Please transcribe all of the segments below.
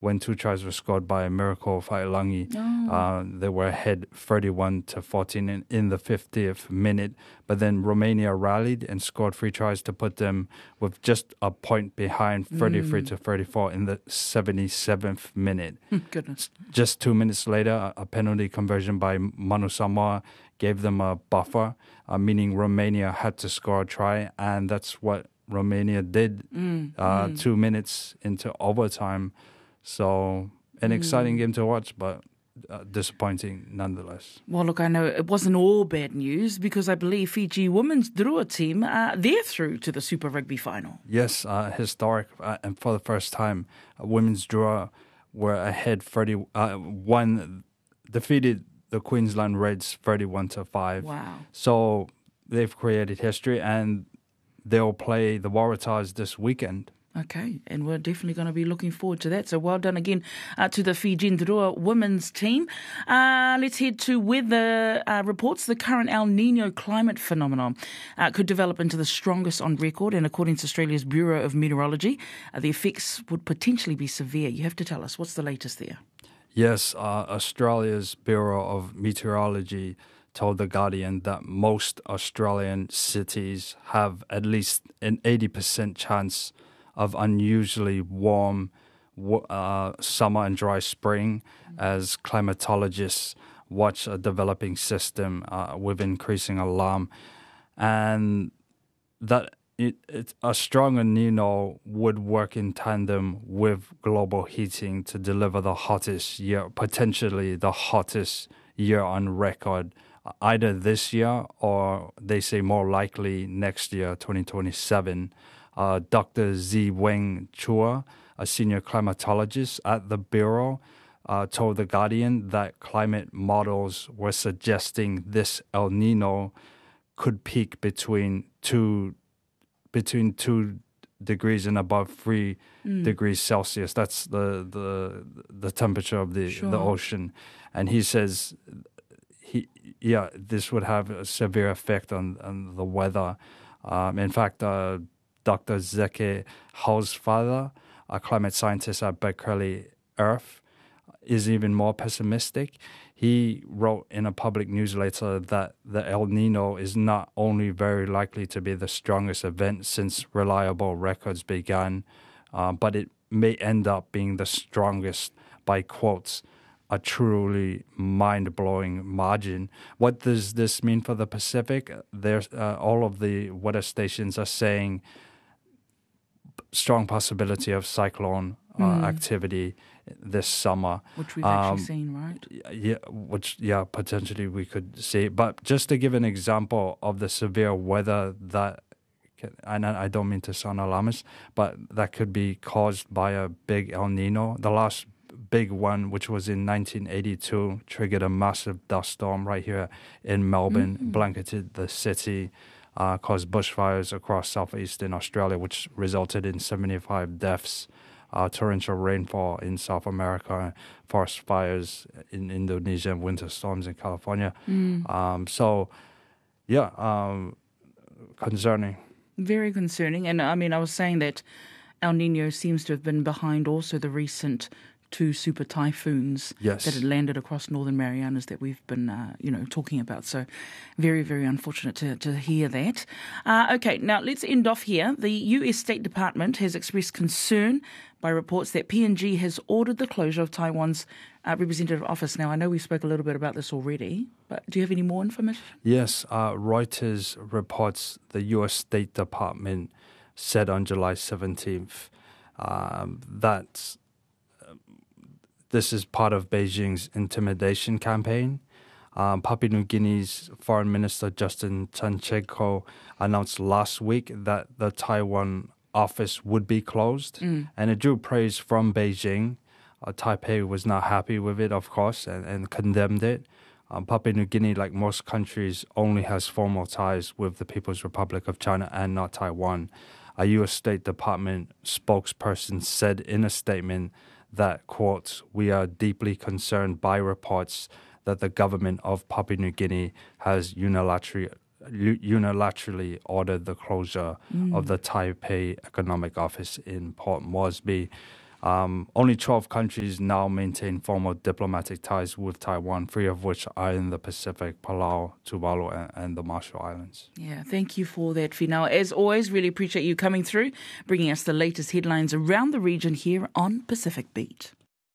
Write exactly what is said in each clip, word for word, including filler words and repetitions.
when two tries were scored by Miracle Failangi. Oh. Uh, they were ahead thirty-one to fourteen in, in the fiftieth minute. But then Romania rallied and scored three tries to put them with just a point behind, thirty-three to thirty-four in the seventy-seventh minute. Goodness. Just two minutes later, a penalty conversion by Manu Samoa gave them a buffer, uh, meaning Romania had to score a try, and that's what Romania did Mm, uh, mm. two minutes into overtime. So an exciting game to watch, but uh, disappointing nonetheless. Well, look, I know it wasn't all bad news because I believe Fiji women's Drua team, uh, they're through to the Super Rugby final. Yes, uh, historic, uh, and for the first time, uh, women's draw were ahead thirty, uh, one, defeated the Queensland Reds thirty-one to five. Wow. So they've created history, and they'll play the Waratahs this weekend. Okay, and we're definitely going to be looking forward to that. So well done again uh, to the Fijian Drua women's team. Uh, let's head to weather uh, reports. The current El Nino climate phenomenon uh, could develop into the strongest on record, and according to Australia's Bureau of Meteorology, uh, the effects would potentially be severe. You have to tell us, what's the latest there? Yes, uh, Australia's Bureau of Meteorology told The Guardian that most Australian cities have at least an eighty percent chance of unusually warm uh, summer and dry spring as climatologists watch a developing system uh, with increasing alarm. And that it, it, a strong El Nino would work in tandem with global heating to deliver the hottest year, potentially the hottest year on record, either this year or they say more likely next year, twenty twenty-seven. Uh, Doctor Zi Weng Chua, a senior climatologist at the Bureau, uh, told The Guardian that climate models were suggesting this El Nino could peak between two between two degrees and above three mm. degrees Celsius. That's the the the temperature of the sure. the ocean, and he says he yeah this would have a severe effect on on the weather. Um, in fact, uh, Doctor Zeke Hausfather, a climate scientist at Berkeley Earth, is even more pessimistic. He wrote in a public newsletter that the El Nino is not only very likely to be the strongest event since reliable records began, uh, but it may end up being the strongest by, quotes, a truly mind-blowing margin. What does this mean for the Pacific? There's uh, all of the weather stations are saying strong possibility of cyclone uh, mm. activity this summer, which we've um, actually seen, right? Yeah, which yeah, potentially we could see. But just to give an example of the severe weather that, can, and I don't mean to sound alarmist, but that could be caused by a big El Nino. The last big one, which was in nineteen eighty-two, triggered a massive dust storm right here in Melbourne, mm-hmm. blanketed the city. Uh, caused bushfires across southeastern Australia, which resulted in seventy-five deaths, uh, torrential rainfall in South America, forest fires in Indonesia, and winter storms in California. Mm. Um, so, yeah, um, concerning. Very concerning. And I mean, I was saying that El Nino seems to have been behind also the recent two super typhoons yes. that had landed across northern Marianas that we've been, uh, you know, talking about. So very, very unfortunate to, to hear that. Uh, okay, now let's end off here. The U S State Department has expressed concern by reports that P N G has ordered the closure of Taiwan's uh, representative office. Now, I know we spoke a little bit about this already, but do you have any more information? Yes, uh, Reuters reports the U S State Department said on July seventeenth um, that this is part of Beijing's intimidation campaign. Um, Papua New Guinea's Foreign Minister Justin Chanchenko announced last week that the Taiwan office would be closed, mm. and it drew praise from Beijing. Uh, Taipei was not happy with it, of course, and, and condemned it. Um, Papua New Guinea, like most countries, only has formal ties with the People's Republic of China and not Taiwan. A U S State Department spokesperson said in a statement that, quote, "We are deeply concerned by reports that the government of Papua New Guinea has unilaterally, unilaterally ordered the closure mm. of the Taipei Economic Office in Port Moresby." Um, only twelve countries now maintain formal diplomatic ties with Taiwan, three of which are in the Pacific: Palau, Tuvalu, and, and the Marshall Islands. Yeah, thank you for that, Finau. As always, really appreciate you coming through, bringing us the latest headlines around the region here on Pacific Beat.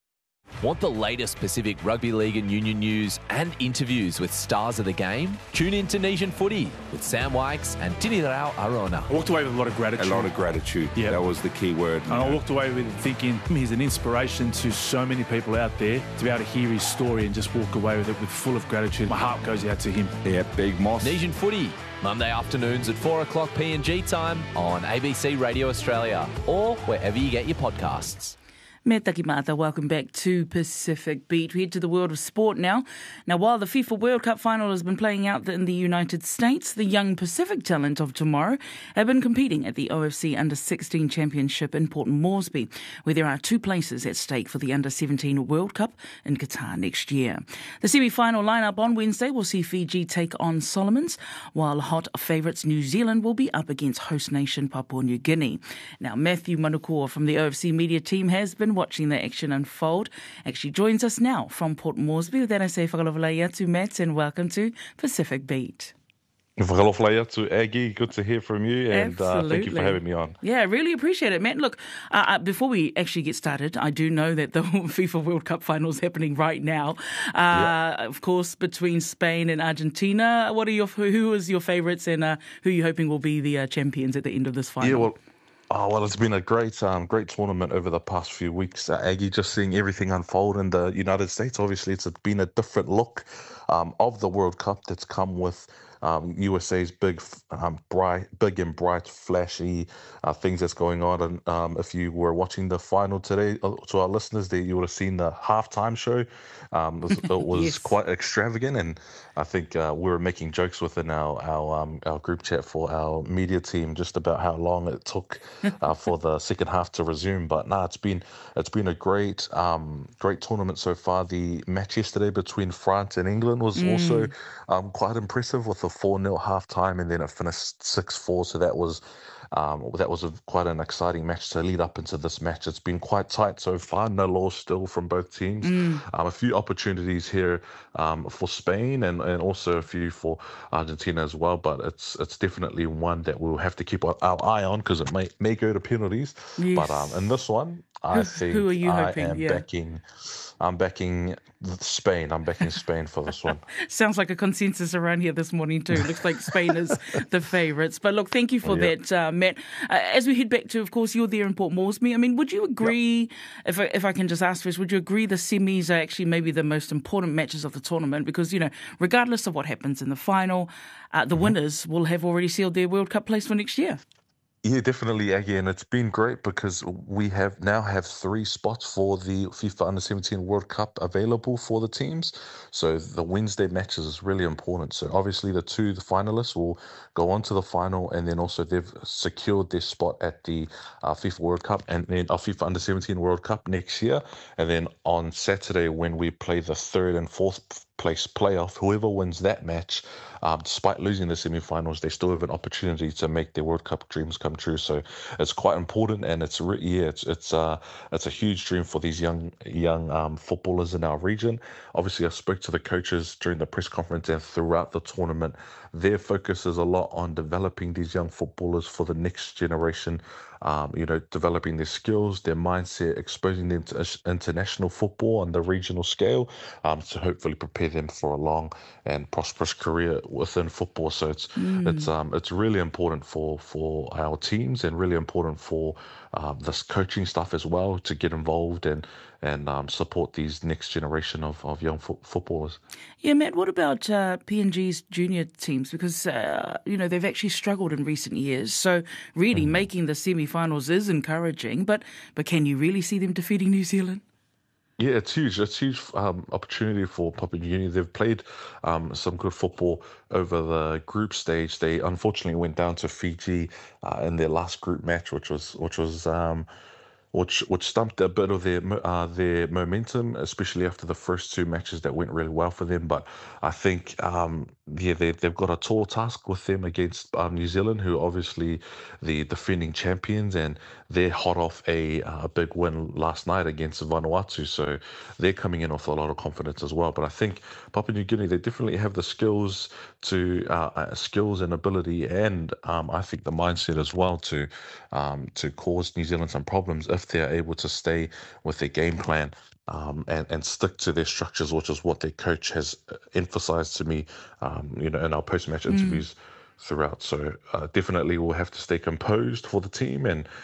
Want the latest Pacific Rugby League and Union news and interviews with stars of the game? Tune in to Nation Footy with Sam Wykes and Tinirao Arona. I walked away with a lot of gratitude. A lot of gratitude. Yeah. That was the key word. And I walked away with thinking he's an inspiration to so many people out there to be able to hear his story and just walk away with it with full of gratitude. My heart goes out to him. Yeah, Big Moss. Nation Footy, Monday afternoons at four o'clock P N G time on A B C Radio Australia or wherever you get your podcasts. Me takimata, welcome back to Pacific Beat. We head to the world of sport now. Now, while the FIFA World Cup final has been playing out in the United States, the young Pacific talent of tomorrow have been competing at the O F C Under sixteen Championship in Port Moresby, where there are two places at stake for the Under seventeen World Cup in Qatar next year. The semi-final lineup on Wednesday will see Fiji take on Solomons, while hot favourites New Zealand will be up against host nation Papua New Guinea. Now, Matthew Manukua from the O F C media team has been watching the action unfold. Actually joins us now from Port Moresby. With that, I say whakalofalaia to Matt and welcome to Pacific Beat. Whakalofalaia to Aggie. Good to hear from you, and uh, thank you for having me on. Yeah, really appreciate it, Matt. Look, uh, uh, before we actually get started, I do know that the FIFA World Cup final is happening right now. Uh, yep. Of course, between Spain and Argentina. What are your who is your favourites, and uh, who are you hoping will be the uh, champions at the end of this final? Yeah, well. Oh, well, it's been a great um, great tournament over the past few weeks, uh, Aggie, just seeing everything unfold in the United States. Obviously, it's been a different look um, of the World Cup that's come with um, U S A's big, um, bright, big and bright, flashy uh, things that's going on. And um, if you were watching the final today, uh, to our listeners, there you would have seen the halftime show. Um, it was, it was yes. quite extravagant, and I think uh, we were making jokes within our our, um, our group chat for our media team just about how long it took uh, for the second half to resume. But no, nah, it's been it's been a great um, great tournament so far. The match yesterday between France and England was mm. also um, quite impressive with a four nil half time, and then it finished six four. So that was um, that was a, quite an exciting match to lead up into this match. It's been quite tight so far. No loss still from both teams. Mm. Um, a few opportunities here um, for Spain, and, and also a few for Argentina as well. But it's it's definitely one that we'll have to keep our eye on because it may may go to penalties. Yes. But um, in this one, I who, think who are you I hoping? am yeah. backing. I'm backing Spain. I'm backing Spain for this one. Sounds like a consensus around here this morning too. Looks like Spain is the favourites. But look, thank you for yep. that, uh, Matt. Uh, as we head back to, of course, you're there in Port Moresby. I mean, would you agree, yep. if, I, if I can just ask first, would you agree the semis are actually maybe the most important matches of the tournament? Because, you know, regardless of what happens in the final, uh, the mm-hmm. winners will have already sealed their World Cup place for next year. Yeah, definitely, Aggie, and it's been great because we have now have three spots for the FIFA Under seventeen World Cup available for the teams. So the Wednesday matches is really important. So obviously the two the finalists will go on to the final, and then also they've secured their spot at the uh, FIFA World Cup and then our FIFA Under seventeen World Cup next year. And then on Saturday when we play the third and fourth place playoff, whoever wins that match, um, despite losing the semi-finals, they still have an opportunity to make their World Cup dreams come true. So it's quite important, and it's re- yeah, it's it's uh it's a huge dream for these young young um, footballers in our region. Obviously, I spoke to the coaches during the press conference and throughout the tournament. Their focus is a lot on developing these young footballers for the next generation. Um, you know, developing their skills, their mindset, exposing them to international football on the regional scale, um, to hopefully prepare them for a long and prosperous career within football. So it's mm. it's um it's really important for for our teams, and really important for um, this coaching staff as well to get involved and and um, support these next generation of, of young fo- footballers. Yeah, Matt, what about uh, P N G's junior teams? Because, uh, you know, they've actually struggled in recent years. So really mm. making the semi-finals is encouraging, but but can you really see them defeating New Zealand? Yeah, it's huge. It's a huge um, opportunity for Papua New Guinea. They've played um, some good football over the group stage. They unfortunately went down to Fiji uh, in their last group match, which was which was um, which which stumped a bit of their mo- uh, their momentum, especially after the first two matches that went really well for them. But I think, um, yeah, they, they've got a tall task with them against um, New Zealand, who are obviously the defending champions, and they're hot off a uh, big win last night against Vanuatu, so they're coming in with a lot of confidence as well. But I think Papua New Guinea, they definitely have the skills to uh, uh, skills and ability, and um, I think the mindset as well to um, to cause New Zealand some problems if they're able to stay with their game plan. Um, and, and stick to their structures, which is what their coach has uh, emphasized to me, um, you know, in our post-match interviews throughout. So uh, definitely we'll have to stay composed for the team and